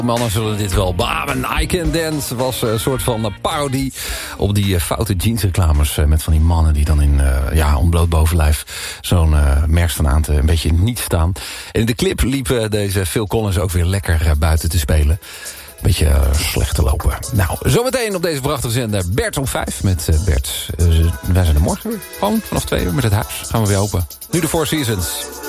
Mannen zullen dit wel beamen. I Can Dance was een soort van parodie op die foute jeansreclames met van die mannen die dan in ontbloot bovenlijf zo'n merk staan aan te een beetje niet staan. En in de clip liep deze Phil Collins ook weer lekker buiten te spelen. Beetje slecht te lopen. Nou, zometeen op deze prachtige zender Bert om 5 met Bert. Wij zijn er morgen weer. Gewoon vanaf 2 uur met het huis. Gaan we weer open. Nu de Four Seasons.